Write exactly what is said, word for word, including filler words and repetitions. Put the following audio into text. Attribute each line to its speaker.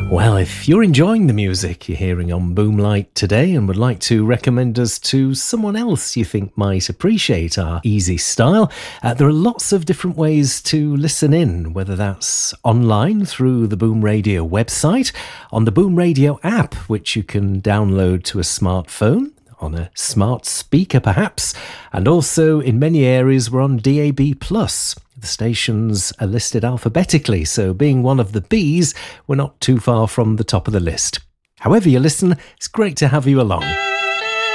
Speaker 1: Well, if you're enjoying the music you're hearing on Boomlight today and would like to recommend us to someone else you think might appreciate our easy style, uh, there are lots of different ways to listen in, whether that's online through the Boom Radio website, on the Boom Radio app, which you can download to a smartphone, on a smart speaker perhaps, and also in many areas we're on D A B plus. The stations are listed alphabetically, so being one of the Bs, we're not too far from the top of the list. However you listen, it's great to have you along.